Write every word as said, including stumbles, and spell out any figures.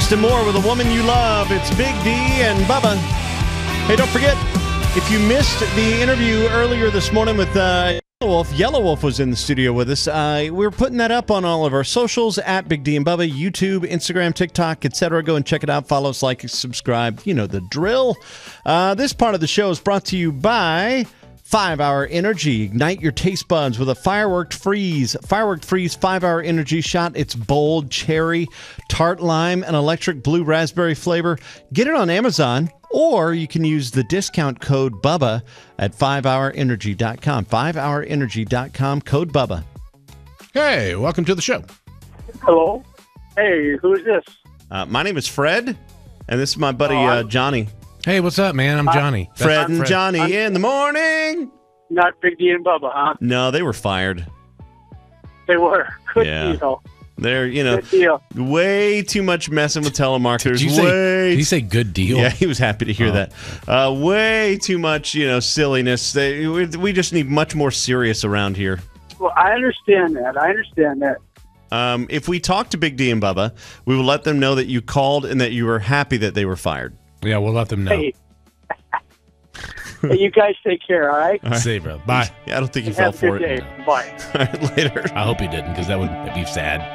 Next and more with a woman you love. It's Big D and Bubba. Hey, don't forget, if you missed the interview earlier this morning with uh, Yellow Wolf, Yellow Wolf was in the studio with us. Uh, we're putting that up on all of our socials, at Big D and Bubba, YouTube, Instagram, TikTok, et cetera. Go and check it out. Follow us, like, subscribe. You know the drill. Uh, this part of the show is brought to you by five hour Energy. Ignite your taste buds with a Fireworked Freeze. Fireworked Freeze five hour Energy shot. It's bold, cherry, tart lime, and electric blue raspberry flavor. Get it on Amazon, or you can use the discount code BUBBA at five hour energy dot com. five hour energy dot com, code BUBBA. Hey, welcome to the show. Hello. Hey, who is this? Uh, my name is Fred, and this is my buddy uh, Johnny. Hey, what's up, man? I'm Johnny. That's Fred and Fred. Johnny I'm- in the morning. Not Big D and Bubba, huh? No, they were fired. They were. Good Yeah. deal. They're, you know, Good deal. way too much messing with telemarketers. Did you say, way did you say good deal? Yeah, he was happy to hear Oh. that. Uh, way too much, you know, silliness. They, we, we just need much more serious around here. Well, I understand that. I understand that. Um, if we talk to Big D and Bubba, we will let them know that you called and that you were happy that they were fired. Yeah, we'll let them know. Hey. Hey, you guys take care, all right? All right. See you, bro. Bye. Yeah, I don't think you Have fell a for good it. day. Bye. All right, later. I hope he didn't, because that would be sad.